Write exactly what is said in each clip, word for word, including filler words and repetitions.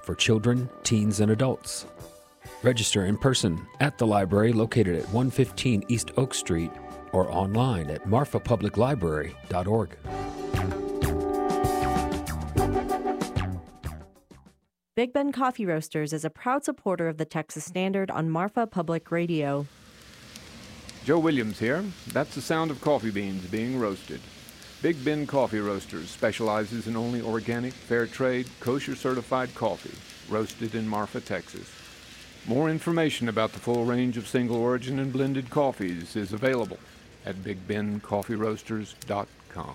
for children, teens, and adults. Register in person at the library located at one fifteen East Oak Street or online at marfa public library dot org. Big Ben Coffee Roasters is a proud supporter of the Texas Standard on Marfa Public Radio. Joe Williams here. That's the sound of coffee beans being roasted. Big Ben Coffee Roasters specializes in only organic, fair trade, kosher certified coffee, roasted in Marfa, Texas. More information about the full range of single origin and blended coffees is available at big ben coffee roasters dot com.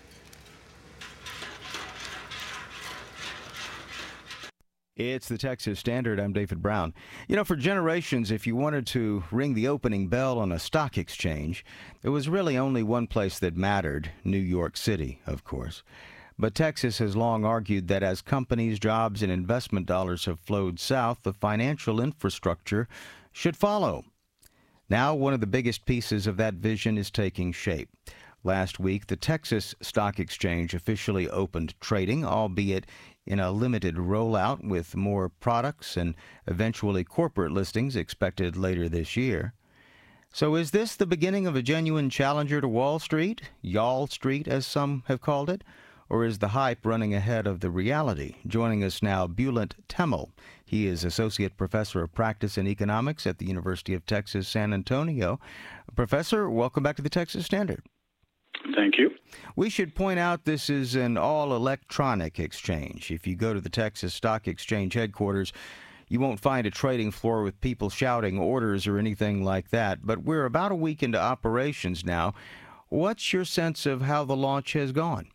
It's the Texas Standard. I'm David Brown. You know, for generations, if you wanted to ring the opening bell on a stock exchange, there was really only one place that mattered, New York City, of course. But Texas has long argued that as companies, jobs, and investment dollars have flowed south, the financial infrastructure should follow. Now, one of the biggest pieces of that vision is taking shape. Last week, the Texas Stock Exchange officially opened trading, albeit in a limited rollout with more products and eventually corporate listings expected later this year. So is this the beginning of a genuine challenger to Wall Street, Y'all Street as some have called it? Or is the hype running ahead of the reality? Joining us now, Bulent Temel. He is Associate Professor of Practice and Economics at the University of Texas, San Antonio. Professor, welcome back to the Texas Standard. Thank you. We should point out this is an all-electronic exchange. If you go to the Texas Stock Exchange headquarters, you won't find a trading floor with people shouting orders or anything like that. But we're about a week into operations now. What's your sense of how the launch has gone?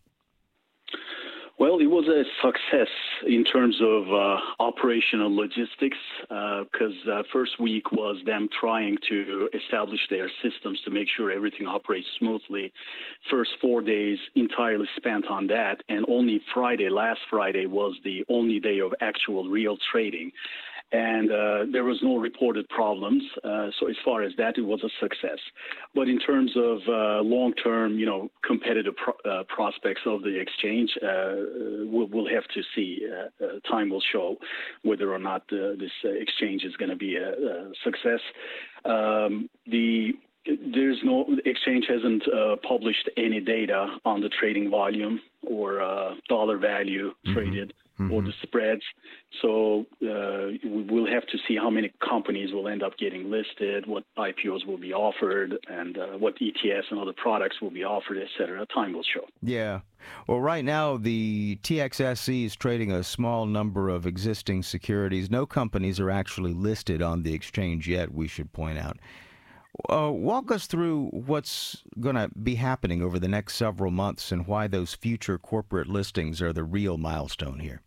Well, it was a success in terms of uh, operational logistics because uh, uh, first week was them trying to establish their systems to make sure everything operates smoothly. First four days entirely spent on that, and only Friday, last Friday, was the only day of actual real trading. And uh, there was no reported problems. Uh, so as far as that, it was a success. But in terms of uh, long-term, you know, competitive pro- uh, prospects of the exchange, uh, we'll, we'll have to see. Uh, uh, time will show whether or not uh, this uh, exchange is going to be a, a success. Um, the There's no the exchange hasn't uh, published any data on the trading volume or uh, dollar value mm-hmm. traded. Mm-hmm. or the spreads. So uh, we'll have to see how many companies will end up getting listed, what I P Os will be offered, and uh, what E T Fs and other products will be offered, et cetera. Time will show. Yeah. Well, right now, the T X S C is trading a small number of existing securities. No companies are actually listed on the exchange yet, we should point out. Uh, walk us through what's going to be happening over the next several months and why those future corporate listings are the real milestone here.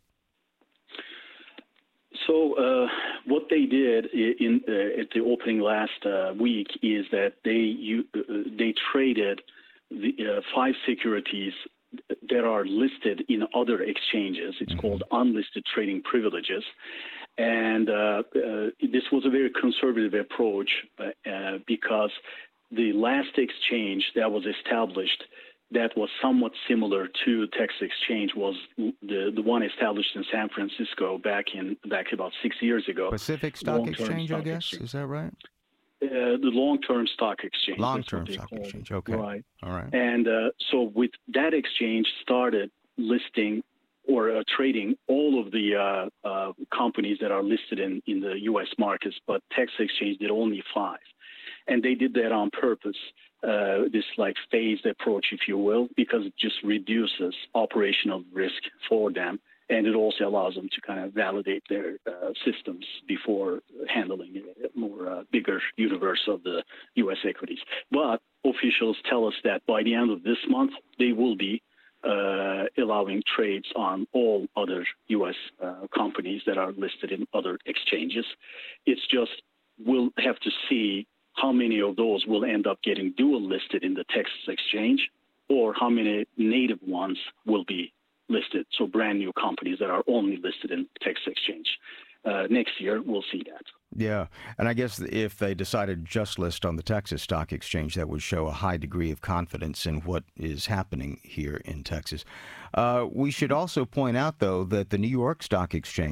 So uh, what they did in uh, at the opening last uh, week is that they you, uh, they traded the uh, five securities that are listed in other exchanges. It's mm-hmm. called unlisted trading privileges. And uh, uh, this was a very conservative approach uh, uh, because the last exchange that was established that was somewhat similar to Texas Exchange was the the one established in San Francisco back in back about six years ago. Pacific Stock Exchange, stock I guess. Exchange. Is that right? Uh, the long-term stock exchange. Long-term stock exchange. It. Okay. Right. All right. And uh, so with that exchange started listing or uh, trading all of the uh, uh, companies that are listed in, in the U S markets, but Texas Exchange did only five. And they did that on purpose, uh, this like phased approach, if you will, because it just reduces operational risk for them. And it also allows them to kind of validate their uh, systems before handling a more uh, bigger universe of the U S equities. But officials tell us that by the end of this month, they will be uh, allowing trades on all other U S uh, companies that are listed in other exchanges. It's just we'll have to see how many of those will end up getting dual listed in the Texas Exchange or how many native ones will be listed, so brand new companies that are only listed in Texas Exchange. Uh, next year, we'll see that. Yeah, and I guess if they decided just list on the Texas Stock Exchange, that would show a high degree of confidence in what is happening here in Texas. Uh, we should also point out, though, that the New York Stock Exchange